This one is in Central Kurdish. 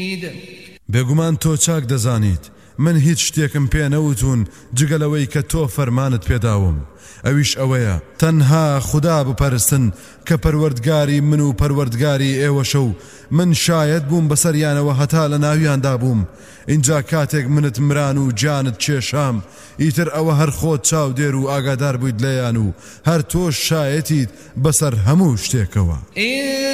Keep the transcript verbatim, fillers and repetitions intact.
بێگومان تۆ چاک دەزانیت من هیچ شتێکم پێ نەوتون جگەلەوەی کە تۆ فەرمانت پێداوم ئەویش ئەوەیە تەنها خوددا بپەرستن کە پەروەردگاری من و پەروەردگاری ئێوەشە و من شاید بووم بەسەریانەوە هەتا لە ناویاندا بووم اینجا کاتێک منت مران و جانت کێشام ئیتر ئەوە هەر خۆت چاو دێر و ئاگادار بوویت لەیان و هەر تۆش شایەتیت بەسەر هەموو شتێکەوە